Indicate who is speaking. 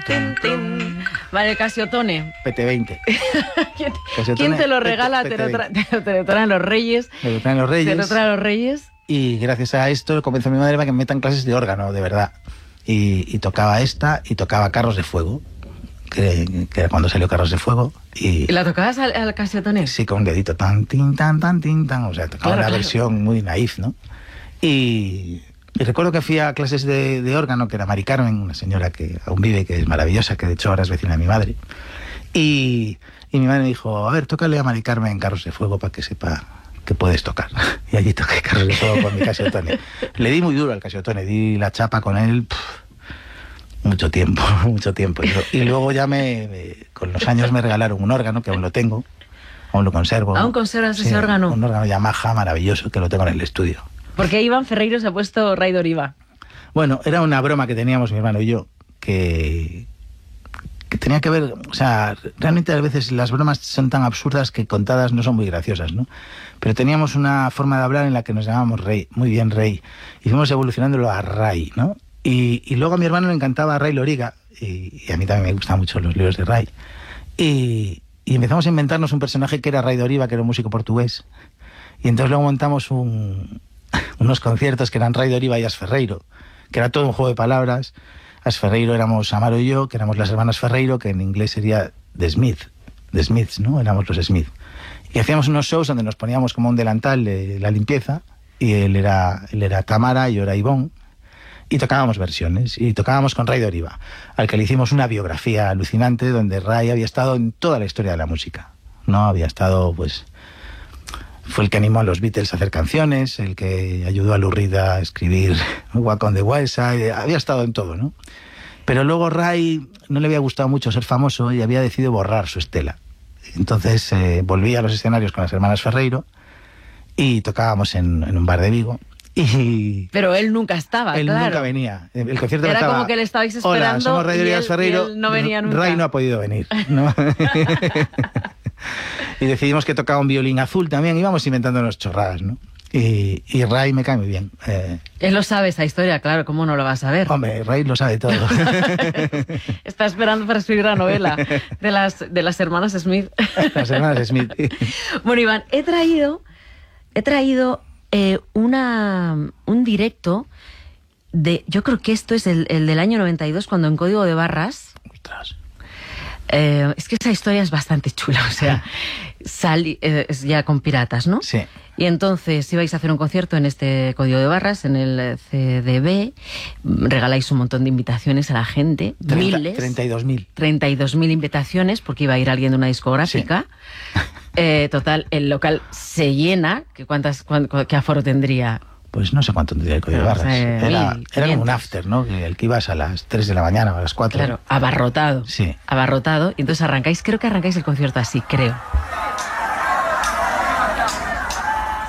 Speaker 1: tin, tin. Vale, el Casiotone.
Speaker 2: PT20.
Speaker 1: ¿Quién te lo regala? Te lo traen los Reyes.
Speaker 2: Me lo traen los Reyes.
Speaker 1: Te lo traen los Reyes.
Speaker 2: Y gracias a esto convenció a mi madre para que me metan clases de órgano, de verdad. Y tocaba esta y tocaba Carros de Fuego, que era cuando salió Carros de Fuego.
Speaker 1: ¿Y la tocabas al Casiotone?
Speaker 2: Sí, con un dedito tan, tin, tan, tin, tan. O sea, tocaba una versión muy naif, ¿no? Y recuerdo que fui a clases de órgano, que era Mari Carmen, una señora que aún vive, que es maravillosa, que de hecho ahora es vecina de mi madre. Y mi madre me dijo, a ver, tócale a Mari Carmen Carros de Fuego para que sepa que puedes tocar. Y allí toqué Carros de Fuego con mi Casiotone. Le di muy duro al Casiotone, di la chapa con él mucho tiempo. Y luego ya con los años me regalaron un órgano, que aún lo tengo, aún lo conservo.
Speaker 1: ¿Aún conservas ese órgano?
Speaker 2: Un órgano Yamaha maravilloso, que lo tengo en el estudio.
Speaker 1: Porque Iván Ferreiro se ha puesto Ray Doriva.
Speaker 2: Bueno, era una broma que teníamos mi hermano y yo, que tenía que ver, o sea, realmente a veces las bromas son tan absurdas que contadas no son muy graciosas, ¿no? Pero teníamos una forma de hablar en la que nos llamábamos Rey, muy bien Rey, y fuimos evolucionándolo a Ray, ¿no? Y luego a mi hermano le encantaba Ray Loriga, y a mí también me gustan mucho los libros de Ray, y empezamos a inventarnos un personaje que era Ray Doriva, que era un músico portugués, y entonces luego montamos unos conciertos que eran Ray Doriva y As Ferreiro, que era todo un juego de palabras. As Ferreiro éramos Amaro y yo, que éramos las hermanas Ferreiro, que en inglés sería The Smiths, ¿no? Éramos los Smith. Y hacíamos unos shows donde nos poníamos como un delantal de la limpieza, y él era Tamara y yo era Ivonne, y tocábamos versiones, y tocábamos con Ray Doriva, al que le hicimos una biografía alucinante donde Ray había estado en toda la historia de la música, ¿no? Había estado, pues... Fue el que animó a los Beatles a hacer canciones, el que ayudó a Lou Reed a escribir Walk on the Wild Side, había estado en todo, ¿no? Pero luego Ray no le había gustado mucho ser famoso y había decidido borrar su estela. Entonces volví a los escenarios con las hermanas Ferreiro y tocábamos en un bar de Vigo.
Speaker 1: Pero él nunca estaba,
Speaker 2: él
Speaker 1: claro.
Speaker 2: Nunca venía. El concierto
Speaker 1: era
Speaker 2: estaba,
Speaker 1: como que le estabais esperando.
Speaker 2: Hola, somos Ray Doriva Ferreiro.
Speaker 1: Y él no venía nunca.
Speaker 2: Ray no ha podido venir, ¿no? Y decidimos que tocaba un violín azul también, íbamos inventándonos chorradas, ¿no? Y Ray me cae muy bien.
Speaker 1: Él lo sabe esa historia, claro, ¿cómo no lo va a saber?
Speaker 2: Hombre, Ray lo sabe todo.
Speaker 1: Está esperando para escribir la novela de las hermanas Smith.
Speaker 2: Las hermanas Smith.
Speaker 1: Bueno, Iván, he traído un directo yo creo que esto es el del año 92, cuando en Código de Barras...
Speaker 2: Ostras.
Speaker 1: Es que esa historia es bastante chula, o sea, es ya con piratas, ¿no?
Speaker 2: Sí.
Speaker 1: Y entonces ibais a hacer un concierto en este Código de Barras, en el CDB, regaláis un montón de invitaciones a la gente, miles.
Speaker 2: 32.000.
Speaker 1: 32.000 invitaciones, porque iba a ir alguien de una discográfica. Sí. Total, el local se llena, ¿qué aforo tendría?
Speaker 2: Pues no sé cuánto tendría el Código de Barras. Era como un after, ¿no? El que ibas a las 3 de la mañana o a las 4.
Speaker 1: Claro, abarrotado.
Speaker 2: Sí.
Speaker 1: Abarrotado. Y entonces creo que arrancáis el concierto así, creo.